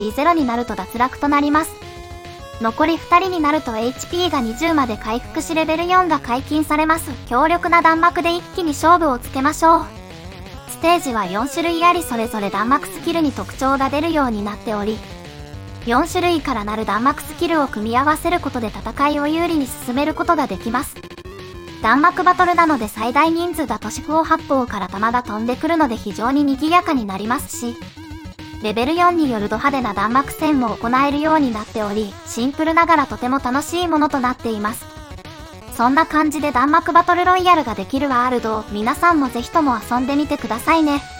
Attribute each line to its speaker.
Speaker 1: 0になると脱落となります。残り2人になると HP が20まで回復しレベル4が解禁されます。強力な弾幕で一気に勝負をつけましょう。ステージは4種類ありそれぞれ弾幕スキルに特徴が出るようになっており、4種類からなる弾幕スキルを組み合わせることで戦いを有利に進めることができます。弾幕バトルなので最大人数だと四方八方から弾が飛んでくるので非常に賑やかになりますし、レベル4によるド派手な弾幕戦も行えるようになっており、シンプルながらとても楽しいものとなっています。そんな感じで弾幕バトルロイヤルができるワールドを皆さんもぜひとも遊んでみてくださいね。